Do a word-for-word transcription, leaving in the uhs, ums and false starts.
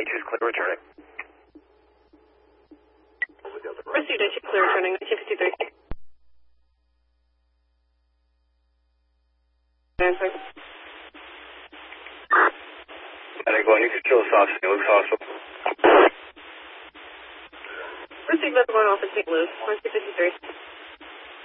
H is clear returning. Received H is clear returning, nineteen fifty-three. Answer. Medic one, you can kill us off, it looks hostile. Received Medic one off in Saint Louis, nineteen fifty-three.